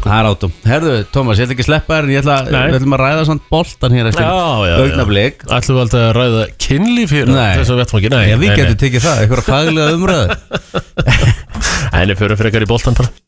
sko. Það átum. Herðu, Tómas, ég ætla ekki að sleppa þér, en við ætlum að ræða samt boltan hér eftir augnablik. Ætlum við alltaf að ræða kynlíf hér þess að vettfangi? Nei, við getum tekið það, einhverja faglega umræðu. Fyrir frekar í boltan bara.